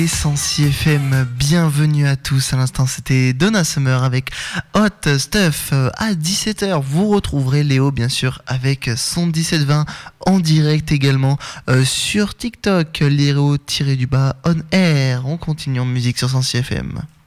Sensi FM, bienvenue à tous. À l'instant, c'était Donna Summer avec Hot Stuff. À 17h, vous retrouverez Léo, bien sûr, avec son 1720 en direct également sur TikTok. Léo-on air. On continue en musique sur Sensi FM.